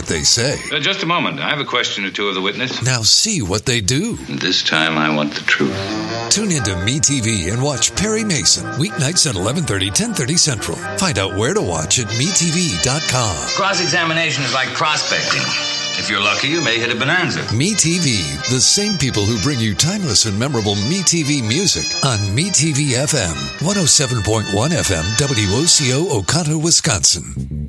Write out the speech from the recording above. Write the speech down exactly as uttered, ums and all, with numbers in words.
they say. Uh, just a moment. I have a question or two of the witness. Now see what they do. This time I want the truth. Tune into MeTV and watch Perry Mason, weeknights at eleven thirty, ten thirty Central. Find out where to watch at me T V dot com. Cross-examination is like prospecting. If you're lucky, you may hit a bonanza. MeTV, the same people who bring you timeless and memorable MeTV music on MeTV F M, one oh seven point one F M, W O C O, Oconto, Wisconsin.